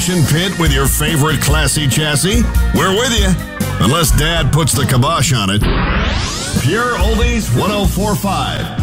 passion pit with your favorite classy chassis? We're with you. Unless Dad puts the kibosh on it. Pure Oldies 1045.